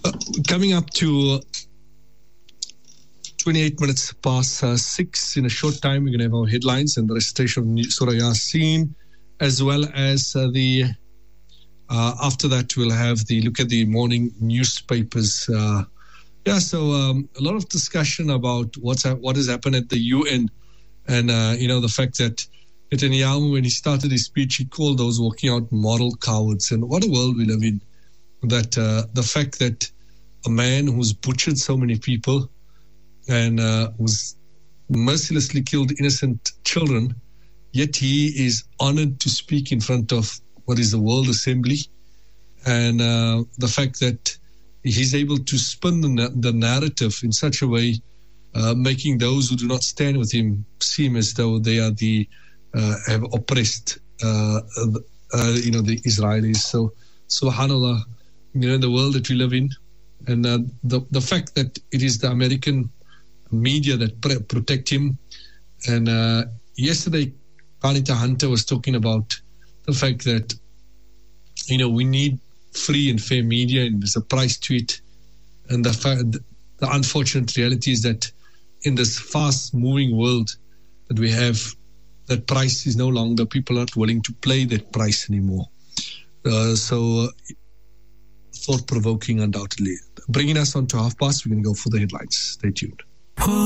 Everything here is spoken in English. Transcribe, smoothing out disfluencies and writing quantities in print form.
Coming up to 28 minutes past 6. In a short time, we're going to have our headlines and the recitation of Surah Yasin, as well as after that, we'll have the look at the morning newspapers. So a lot of discussion about what has happened at the UN, and the fact that Netanyahu, when he started his speech, he called those walking out moral cowards. And what a world we live in! That the fact that a man who's butchered so many people and who's mercilessly killed innocent children, yet he is honored to speak in front of what is the World Assembly, and the fact that he's able to spin the narrative in such a way, making those who do not stand with him seem as though they are have oppressed the Israelis. So, subhanallah, the world that we live in, and the fact that it is the American media that protect him. And yesterday, Anita Hunter was talking about the fact that we need free and fair media, and there's a price to it. And the unfortunate reality is that in this fast-moving world that we have, that price is no longer, people are not willing to pay that price anymore. Thought-provoking, undoubtedly. Bringing us on to past, we're going to go for the headlines. Stay tuned.